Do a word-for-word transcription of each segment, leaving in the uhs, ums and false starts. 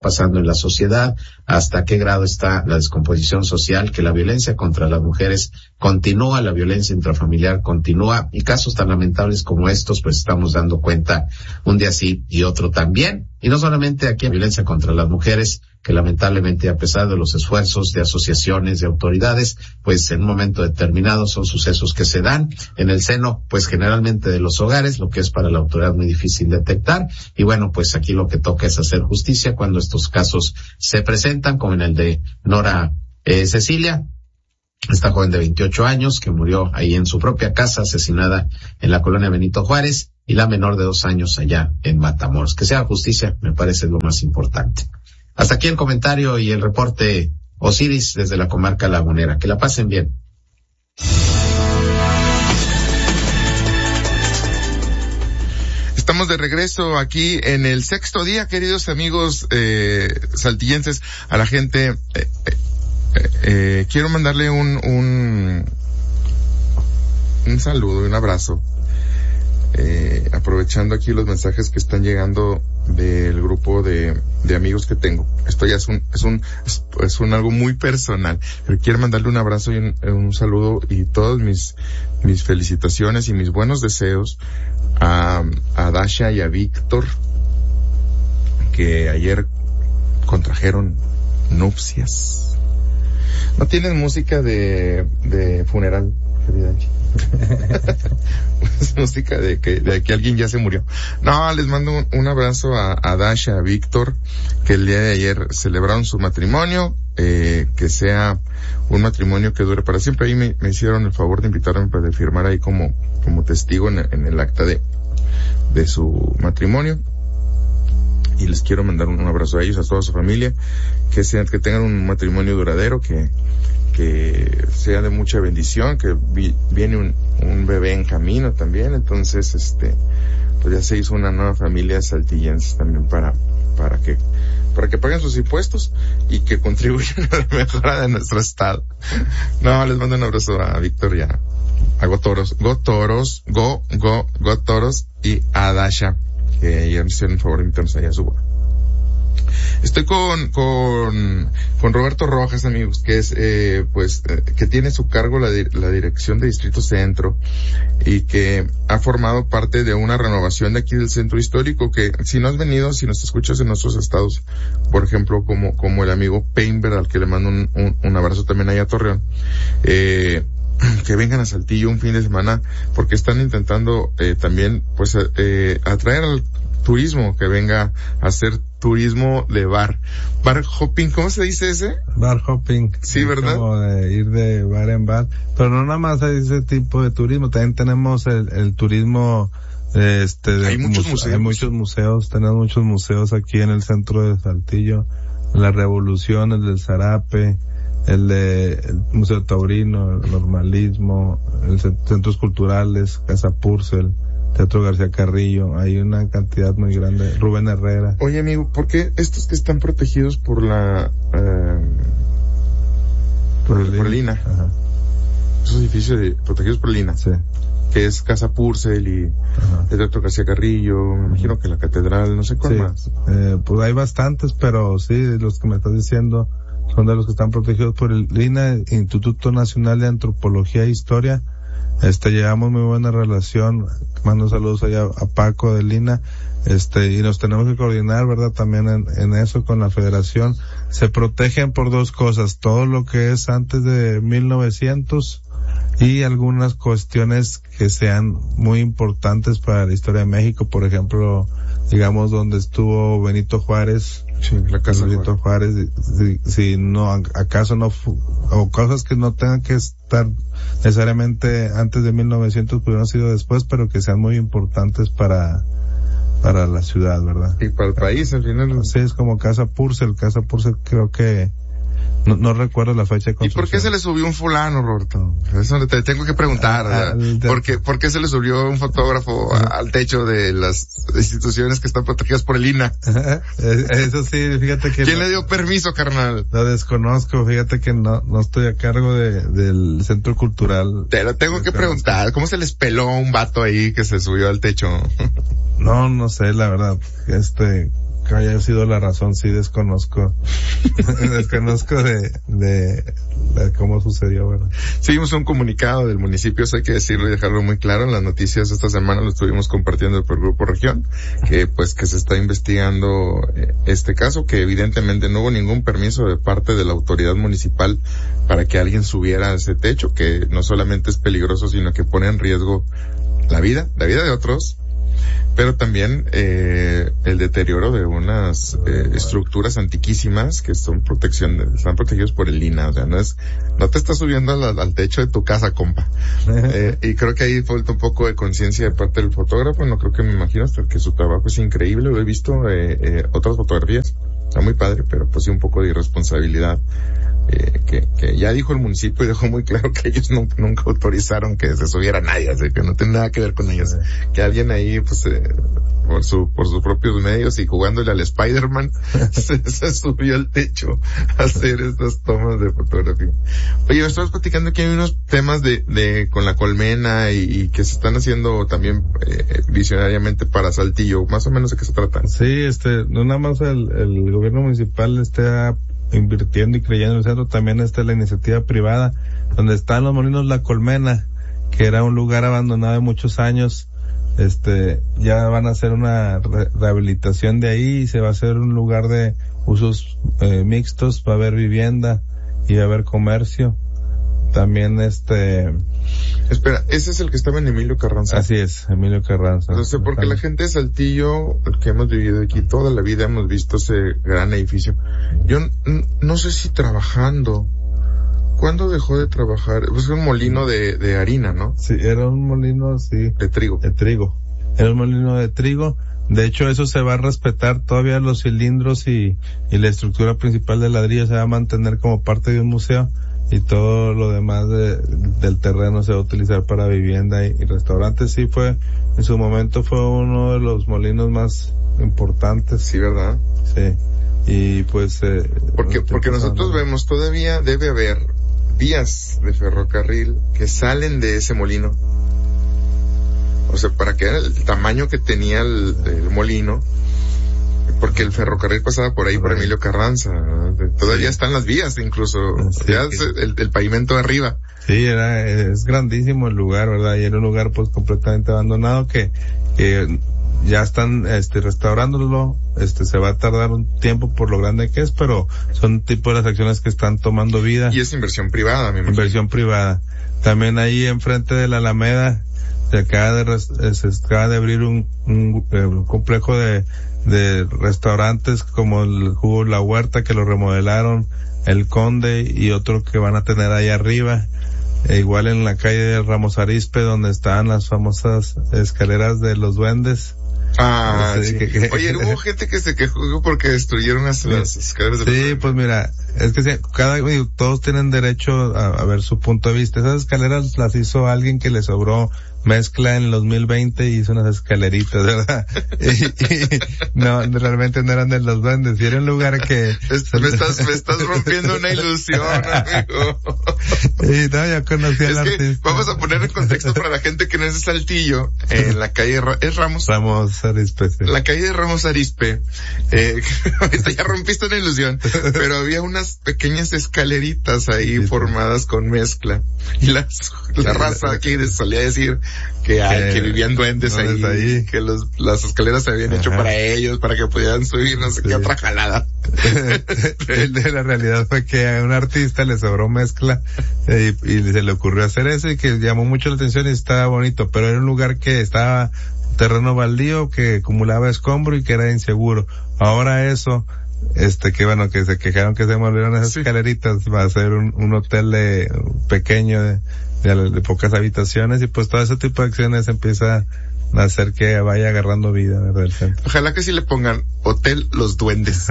pasando en la sociedad, hasta qué grado está la descomposición social, que la violencia contra las mujeres continúa, la violencia intrafamiliar continúa, y casos tan lamentables como estos, pues estamos dando cuenta un día sí y otro también. Y no solamente aquí, la violencia contra las mujeres, que lamentablemente, a pesar de los esfuerzos de asociaciones, de autoridades, pues en un momento determinado son sucesos que se dan en el seno, pues generalmente de los hogares, lo que es para la autoridad muy difícil detectar. Y bueno, pues aquí lo que toca es hacer justicia cuando estos casos se presentan, como en el de Nora eh, Cecilia, esta joven de veintiocho años que murió ahí en su propia casa, asesinada en la colonia Benito Juárez, y la menor de dos años allá en Matamoros. Que sea justicia, me parece lo más importante. Hasta aquí el comentario y el reporte, Osiris, desde la comarca lagunera. Que la pasen bien. Estamos de regreso aquí en el sexto día, queridos amigos eh, saltillenses, a la gente. Eh, eh, eh, quiero mandarle un, un, un saludo y un abrazo. Eh, aprovechando aquí los mensajes que están llegando del grupo de, de amigos que tengo. Esto ya es un, es un, es, es un algo muy personal, pero quiero mandarle un abrazo y un, un saludo y todas mis, mis felicitaciones y mis buenos deseos a, a Dasha y a Víctor, que ayer contrajeron nupcias. No tienen música de, de funeral, querida Angie. Es música de que, de que alguien ya se murió. No, les mando un, un abrazo a, a Dasha, a Víctor, que el día de ayer celebraron su matrimonio, eh, que sea un matrimonio que dure para siempre. Ahí me, me hicieron el favor de invitarme para firmar ahí como, como testigo en, en el acta de, de su matrimonio. Y les quiero mandar un, un abrazo a ellos, a toda su familia, que sean, que tengan un matrimonio duradero, que que sea de mucha bendición, que vi, viene un, un bebé en camino también. Entonces, este, pues ya se hizo una nueva familia saltillense también para, para que, para que paguen sus impuestos y que contribuyan a la mejora de nuestro estado. No, les mando un abrazo a Víctor y a, a Gotoros, Gotoros, Go, Go, Gotoros y a Dasha, que ayer me hicieron el favor de invitarnos allá a su boda. Estoy con, con, con Roberto Rojas, amigos, que es, eh, pues, eh, que tiene a su cargo la, la dirección de Distrito Centro y que ha formado parte de una renovación de aquí del centro histórico, que si no has venido, si nos escuchas en nuestros estados, por ejemplo, como, como el amigo Painter, al que le mando un, un, un abrazo también allá a Torreón, eh, que vengan a Saltillo un fin de semana, porque están intentando, eh, también, pues, eh, atraer al turismo, que venga a hacer turismo de bar. Bar hopping, ¿cómo se dice ese? Bar hopping. Sí, ¿verdad? Como de ir de bar en bar. Pero no nada más hay ese tipo de turismo, también tenemos el, el turismo, este, de hay muchos museos. Hay muchos museos, tenemos muchos museos aquí en el centro de Saltillo. La Revolución, el del Zarape, el de el Museo Taurino, el Normalismo, el centros culturales, Casa Purcell, Teatro García Carrillo, hay una cantidad muy grande. Rubén Herrera. Oye, amigo, ¿por qué estos que están protegidos por la eh, por, por, por el I N A? Ajá. Esos edificios de, protegidos por el I N A, sí, que es Casa Purcell y ajá, el Teatro García Carrillo, me imagino que la Catedral, no sé cuál sí, más. Eh, pues hay bastantes, pero sí, los que me estás diciendo son de los que están protegidos por el I N A, Instituto Nacional de Antropología e Historia. Este, llevamos muy buena relación. Mando saludos allá a Paco del I N A. Este, y nos tenemos que coordinar, ¿verdad? También en, en eso con la federación. Se protegen por dos cosas: todo lo que es antes de mil novecientos y algunas cuestiones que sean muy importantes para la historia de México. Por ejemplo, digamos, donde estuvo Benito Juárez. Sí, la casa de Benito Juárez. Si, si no, acaso no, o cosas que no tengan que estar necesariamente antes de mil novecientos, pudieron sido después, pero que sean muy importantes para, para la ciudad, ¿verdad? Y para el país, al final. Así es, como Casa Purcell. Casa Purcell creo que, no, no recuerdo la fecha de construcción. ¿Y por qué se le subió un fulano, Roberto? Eso te tengo que preguntar, ¿verdad? ¿Por qué, ¿Por qué se le subió un fotógrafo a, al techo de las instituciones que están protegidas por el I N A? Eso sí, fíjate que... ¿Quién no, le dio permiso, carnal? Lo desconozco, fíjate que no, no estoy a cargo de, del centro cultural. Te lo tengo que preguntar, ¿cómo se les peló un vato ahí que se subió al techo? No, no sé, la verdad, este... que haya sido la razón, sí desconozco. desconozco de, de, de cómo sucedió, ¿verdad? Sí, vimos un comunicado del municipio, eso hay que decirlo y dejarlo muy claro. En las noticias esta semana lo estuvimos compartiendo por Grupo Región, que pues que se está investigando eh, este caso, que evidentemente no hubo ningún permiso de parte de la autoridad municipal para que alguien subiera a ese techo, que no solamente es peligroso, sino que pone en riesgo la vida, la vida de otros, pero también eh, el deterioro de unas eh, estructuras antiquísimas que son protección, de, están protegidos por el INAH. O sea, no es, no te estás subiendo al, al techo de tu casa, compa. Eh, y creo que ahí falta un poco de conciencia de parte del fotógrafo. No creo que me imagino hasta que su trabajo es increíble. Lo he visto eh, eh, otras fotografías, está muy padre, pero pues sí un poco de irresponsabilidad. Eh, que, que ya dijo el municipio y dejó muy claro que ellos no, nunca autorizaron que se subiera nadie, así que no tiene nada que ver con ellos. Que alguien ahí, pues, eh, por su, por sus propios medios y jugándole al Spider-Man, se, se subió al techo a hacer estas tomas de fotografía. Oye, me estabas platicando que hay unos temas de, de, con la colmena y, y que se están haciendo también, eh, visionariamente para Saltillo. Más o menos de qué se trata. Sí, este, no nada más el, el gobierno municipal está invirtiendo y creyendo en el centro, también está la iniciativa privada, donde están los molinos La Colmena, que era un lugar abandonado de muchos años. Este, ya van a hacer una re- rehabilitación de ahí y se va a hacer un lugar de usos eh, mixtos, va a haber vivienda y va a haber comercio. También este... Espera, ese es el que estaba en Emilio Carranza. Así es, Emilio Carranza. No sé, porque la gente de Saltillo, que hemos vivido aquí toda la vida, hemos visto ese gran edificio. Yo n- no sé si trabajando. ¿Cuándo dejó de trabajar? Pues un molino de, de harina, ¿no? Sí, era un molino, sí. De trigo. De trigo. Era un molino de trigo. De hecho, eso se va a respetar. Todavía los cilindros y, y la estructura principal de ladrillo se va a mantener como parte de un museo. Y todo lo demás de, del terreno se va a utilizar para vivienda y, y restaurantes. Sí, fue, en su momento fue uno de los molinos más importantes. Sí, ¿verdad? Sí. Y pues, eh, Porque, porque nosotros vemos, todavía debe haber vías de ferrocarril que salen de ese molino. O sea, para que era el tamaño que tenía el, el molino, porque el ferrocarril pasaba por ahí, por Emilio Carranza. Todavía sí están las vías, incluso, sí, ya sí. El, el pavimento de arriba. Sí, era, es grandísimo el lugar, ¿verdad? Y era un lugar pues completamente abandonado que, que ya están, este, restaurándolo. Este, se va a tardar un tiempo por lo grande que es, pero son tipo de las acciones que están tomando vida. Y es inversión privada, mi imagino. Inversión privada. También ahí enfrente de la Alameda, se acaba de, se acaba de abrir un, un, un complejo de, de restaurantes como el Jugo La Huerta, que lo remodelaron, el Conde y otro que van a tener ahí arriba. E igual en la calle de Ramos Arizpe, donde estaban las famosas escaleras de los duendes. Ah, sí. Que, que... Oye, hubo gente que se quejó porque destruyeron las, las escaleras de los Sí, duendes. Pues mira, es que cada, todos tienen derecho a, a ver su punto de vista. Esas escaleras las hizo alguien que le sobró mezcla en el dos mil veinte y hizo unas escaleritas, ¿verdad? y, y no, realmente no eran de los duendes, y era un lugar que... Es, me estás, me estás rompiendo una ilusión, amigo. Y no, ya conocí al es artista. Que vamos a poner en contexto para la gente que no es de Saltillo, en la calle, ¿es Ramos? Ramos Arizpe, sí. La calle de Ramos Arizpe, eh, ya rompiste una ilusión, pero había unas pequeñas escaleritas ahí sí, formadas sí. con mezcla, y las, la raza aquí solía decir que, hay, que vivían duendes ahí, ahí, que los, las escaleras se habían Ajá. hecho para ellos, para que pudieran subir, no sé sí. qué otra jalada. La realidad fue que a un artista le sobró mezcla eh, y, y se le ocurrió hacer eso y que llamó mucho la atención y estaba bonito, pero era un lugar que estaba terreno baldío, que acumulaba escombro y que era inseguro. Ahora eso, este, que bueno, que se quejaron que se movieron esas sí. escaleritas, va a ser un, un hotel de, pequeño de, de, de pocas habitaciones y pues todo ese tipo de acciones empieza a hacer que vaya agarrando vida, ¿verdad? El centro. Ojalá que sí le pongan Hotel Los Duendes.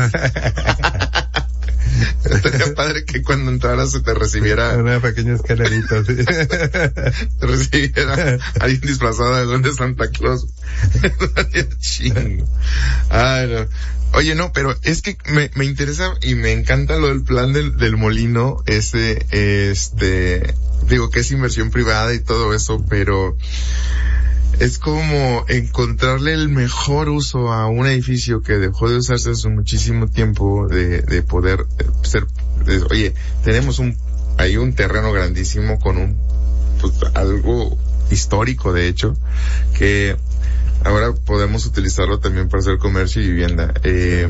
Estaría padre que cuando entraras se te recibiera una pequeña escalerita, sí. Te recibiera alguien disfrazado de duende Santa Claus. Chingo. Ay, no. Oye, no, pero es que me, me interesa y me encanta lo del plan del, del molino, ese, este, digo que es inversión privada y todo eso, pero es como encontrarle el mejor uso a un edificio que dejó de usarse hace muchísimo tiempo, de, de poder ser, de, oye, tenemos un, hay un terreno grandísimo con un, pues, algo histórico, de hecho, que ahora podemos utilizarlo también para hacer comercio y vivienda. Eh,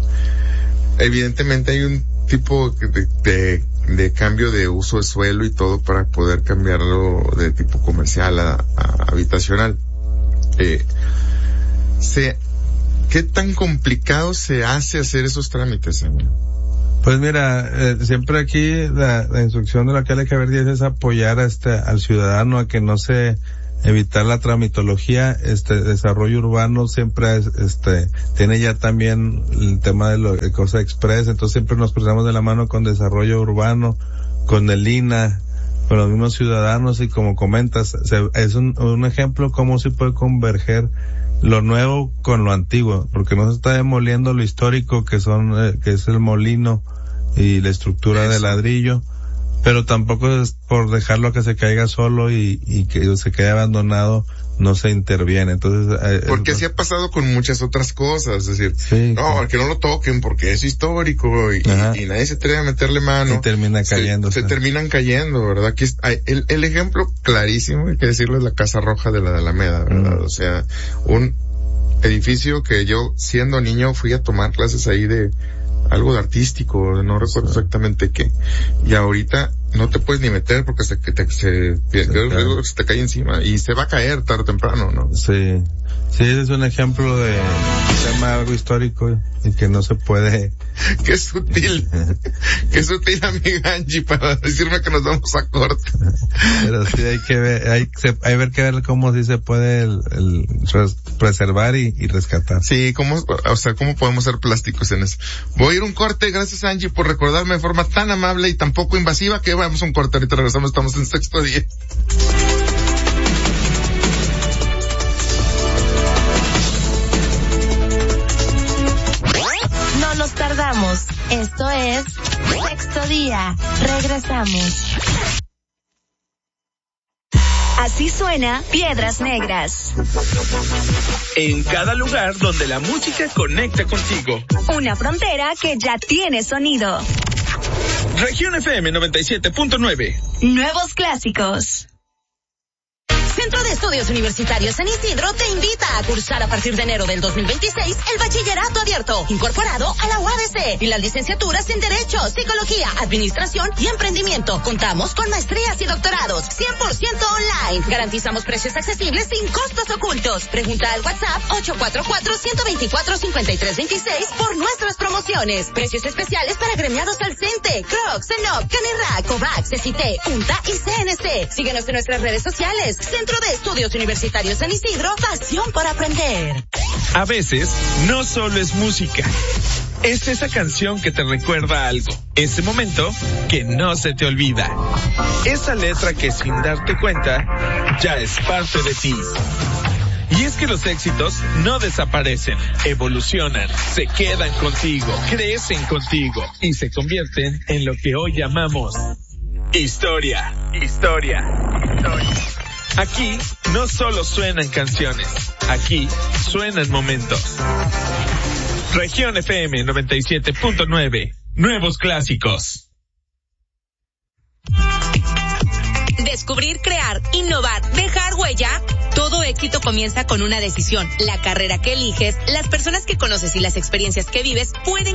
evidentemente hay un tipo de, de, de cambio de uso de suelo y todo para poder cambiarlo de tipo comercial a, a habitacional. Eh, se, ¿qué tan complicado se hace hacer esos trámites, amigo? Pues mira, eh, siempre aquí la, la instrucción de la que hay que ver es apoyar a este, al ciudadano a que no se, evitar la tramitología. Este desarrollo urbano siempre es, este tiene ya también el tema de lo de Cosa Express, entonces siempre nos cruzamos de la mano con desarrollo urbano, con el I N A, con los mismos ciudadanos, y como comentas, se, es un, un ejemplo cómo se puede converger lo nuevo con lo antiguo, porque no se está demoliendo lo histórico que son, eh, que es el molino y la estructura Eso. de ladrillo, pero tampoco es por dejarlo que se caiga solo y, y que se quede abandonado, no se interviene. Entonces, eh, porque así es, ha pasado con muchas otras cosas, es decir, sí, no, sí. que no lo toquen porque es histórico y, y, y nadie se atreve a meterle mano. Y termina cayendo. Se, se terminan cayendo, ¿verdad? Aquí hay, el, el ejemplo clarísimo, hay que decirlo, es la Casa Roja de la Alameda, ¿verdad? Mm. O sea, un edificio que yo, siendo niño, fui a tomar clases ahí de algo de artístico, no recuerdo sí. exactamente qué, y ahorita no te puedes ni meter porque se, te, se, se, se, se te cae encima y se va a caer tarde o temprano, ¿no? Sí, sí, ese es un ejemplo de tema algo histórico y que no se puede. Qué sutil, qué sutil, amiga Angie, para decirme que nos vamos a corte. Pero sí hay que ver, hay, se, hay ver que ver cómo sí se puede el, el res, preservar y, y rescatar. Sí, cómo, o sea, cómo podemos ser plásticos en eso. Voy a ir un corte, gracias Angie por recordarme de forma tan amable y tan poco invasiva que vamos a un corte, ahorita regresamos, estamos en Sexto Día. No nos tardamos, esto es Sexto Día, regresamos. Así suena Piedras Negras. En cada lugar donde la música conecta contigo. Una frontera que ya tiene sonido. Región F M noventa y siete punto nueve. Nuevos clásicos. Centro de Estudios Universitarios San Isidro te invita a cursar a partir de enero del dos mil veintiséis el bachillerato abierto, incorporado a la U A D C, y las licenciaturas en Derecho, Psicología, Administración y Emprendimiento. Contamos con maestrías y doctorados, cien por ciento online. Garantizamos precios accesibles sin costos ocultos. Pregunta al WhatsApp ocho cuatro cuatro, uno dos cuatro, cinco tres dos seis por nuestras promociones. Precios especiales para gremiados al CENTE, Crocs, Cenop, Canirra, Covax, C C T, UNTA y C N C. Síguenos en nuestras redes sociales. Centro de Estudios Universitarios San Isidro, pasión por aprender. A veces, no solo es música. Es esa canción que te recuerda algo. Ese momento que no se te olvida. Esa letra que sin darte cuenta, ya es parte de ti. Y es que los éxitos no desaparecen, evolucionan, se quedan contigo, crecen contigo y se convierten en lo que hoy llamamos historia, historia, historia. Aquí no solo suenan canciones, aquí suenan momentos. Región F M noventa y siete punto nueve, nuevos clásicos. Descubrir, crear, innovar, dejar huella. Todo éxito comienza con una decisión. La carrera que eliges, las personas que conoces y las experiencias que vives pueden